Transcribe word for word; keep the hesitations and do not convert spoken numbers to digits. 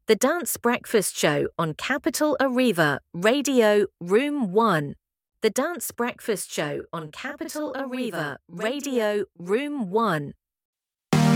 The Dance Breakfast Show on Capital Arriva, Radio, Room one. The Dance Breakfast Show on Capital Arriva, Radio, Room one.